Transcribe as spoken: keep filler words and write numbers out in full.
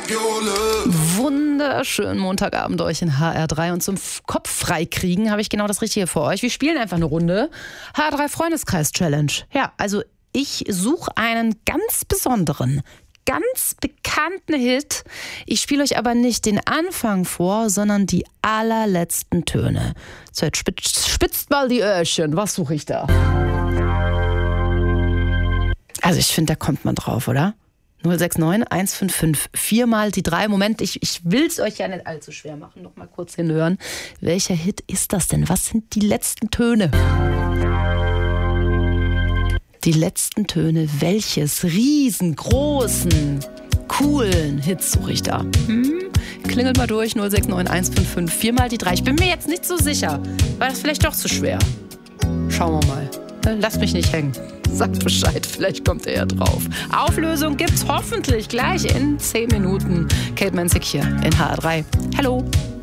Wunderschönen Montagabend euch in H R drei und zum Kopf freikriegen habe ich genau das Richtige für euch. Wir spielen einfach eine Runde. H R drei Freundeskreis Challenge. Ja, also ich suche einen ganz besonderen, ganz bekannten Hit. Ich spiele euch aber nicht den Anfang vor, sondern die allerletzten Töne. So, jetzt spitzt, spitzt mal die Öhrchen. Was suche ich da? Also ich finde, da kommt man drauf, oder? null sechs neun eins fünf fünf, viermal die drei. Moment, ich, ich will es euch ja nicht allzu schwer machen. Noch mal kurz hinhören. Welcher Hit ist das denn? Was sind die letzten Töne? Die letzten Töne welches riesengroßen, coolen Hits suche ich da? Hm? Klingelt mal durch, null sechs neun eins fünf fünf, viermal die drei. Ich bin mir jetzt nicht so sicher. War das vielleicht doch zu schwer? Schauen wir mal. Lasst mich nicht hängen. Sagt Bescheid, vielleicht kommt er ja drauf. Auflösung gibt's hoffentlich gleich in zehn Minuten. Kate Menzig hier in H R drei. Hallo.